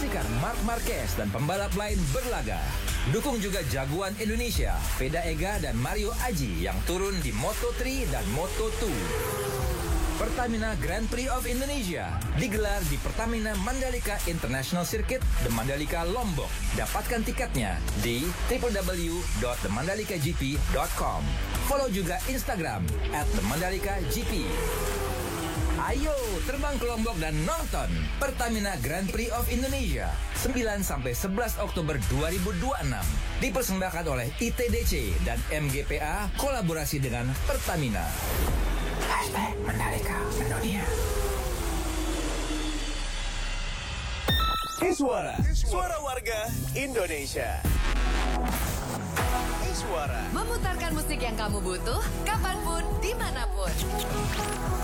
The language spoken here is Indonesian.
Saksikan Marc Marquez dan pembalap lain berlaga. Dukung juga jagoan Indonesia, Veda Ega dan Mario Aji yang turun di Moto3 dan Moto2. Pertamina Grand Prix of Indonesia digelar di Pertamina Mandalika International Circuit, The Mandalika Lombok. Dapatkan tiketnya di www.themandalikagp.com. Follow juga Instagram @themandalikagp. Ayo terbang ke Lombok dan nonton Pertamina Grand Prix of Indonesia 9-11 Oktober 2026. Dipersembahkan oleh ITDC dan MGPA kolaborasi dengan Pertamina. #Mandalika Mendunia. Iswara, suara warga Indonesia. Iswara memutarkan musik yang kamu butuh, kapanpun, dimanapun.